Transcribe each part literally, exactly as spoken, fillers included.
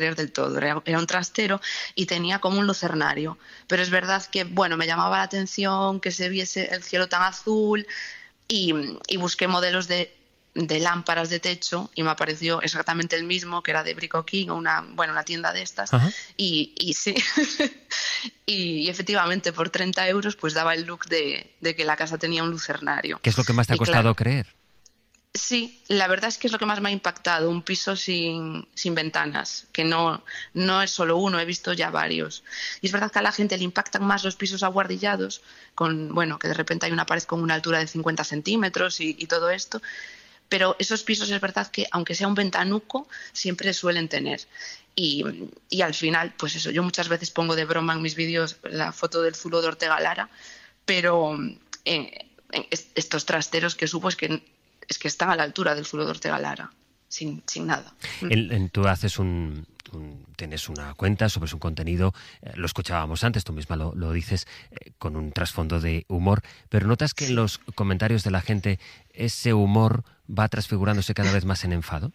del todo, era, era un trastero y tenía como un lucernario, pero es verdad que, bueno, me llamaba la atención que se viese el cielo tan azul y, y busqué modelos de, de lámparas de techo y me apareció exactamente el mismo, que era de Brico King, una, bueno, una tienda de estas. Ajá. y, y sí, y, y efectivamente por treinta euros pues daba el look de, de que la casa tenía un lucernario. ¿Qué es lo que más te ha Y costado claro, creer? sí, la verdad es que es lo que más me ha impactado, un piso sin, sin ventanas, que no, no es solo uno, he visto ya varios. Y es verdad que a la gente le impactan más los pisos abuhardillados, con, bueno, que de repente hay una pared con una altura de cincuenta centímetros y, y todo esto, pero esos pisos es verdad que, aunque sea un ventanuco, siempre suelen tener. Y, y al final, pues eso, yo muchas veces pongo de broma en mis vídeos la foto del zulo de Ortega Lara, pero eh, en estos trasteros que supo es que es que están a la altura del zulo de Ortega Lara, sin, sin nada. En, en, tú haces un, un... Tienes una cuenta, subes un contenido, eh, lo escuchábamos antes, tú misma lo, lo dices, eh, con un trasfondo de humor, pero ¿notas que en los comentarios de la gente ese humor va transfigurándose cada vez más en enfado?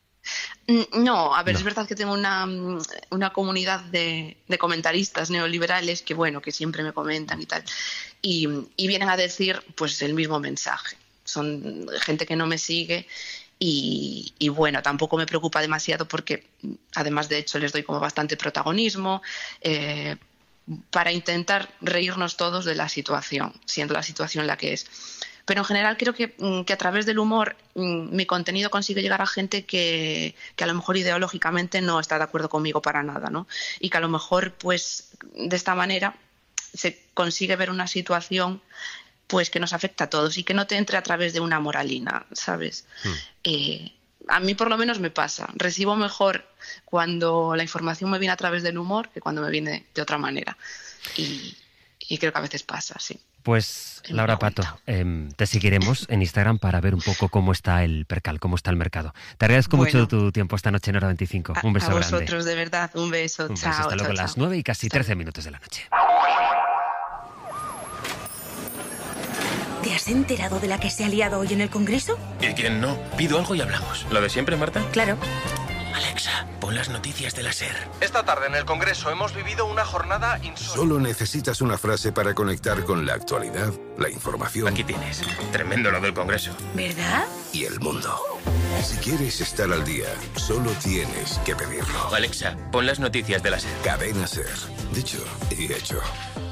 No, a ver, no. Es verdad que tengo una, una comunidad de, de comentaristas neoliberales que, bueno, que siempre me comentan y tal, y, y vienen a decir pues el mismo mensaje. Son gente que no me sigue y, y bueno, tampoco me preocupa demasiado porque además de hecho les doy como bastante protagonismo eh, para intentar reírnos todos de la situación, siendo la situación la que es. Pero en general creo que, que a través del humor mi contenido consigue llegar a gente que, que a lo mejor ideológicamente no está de acuerdo conmigo para nada, ¿no? Y que a lo mejor pues de esta manera se consigue ver una situación pues que nos afecta a todos y que no te entre a través de una moralina, ¿sabes? Mm. Eh, a mí por lo menos me pasa. Recibo mejor cuando la información me viene a través del humor que cuando me viene de otra manera. Y, y creo que a veces pasa, sí. Pues, Laura Pato, eh, te seguiremos en Instagram para ver un poco cómo está el percal, cómo está el mercado. Te agradezco bueno, mucho tu tiempo esta noche en Hora veinticinco. Un beso grande. A vosotros, grande. De verdad, un beso. Un chao, beso. Hasta chao, luego chao. a las nueve y casi trece minutos de la noche. ¿Te has enterado de la que se ha liado hoy en el Congreso? ¿Y quién no? Pido algo y hablamos. ¿Lo de siempre, Marta? Claro. Alexa, pon las noticias de la SER. Esta tarde en el Congreso hemos vivido una jornada insólita. Solo necesitas una frase para conectar con la actualidad, la información. Aquí tienes. Tremendo lo del Congreso. ¿Verdad? Y el mundo. Si quieres estar al día, solo tienes que pedirlo. Alexa, pon las noticias de la SER. Cadena SER. Dicho y hecho.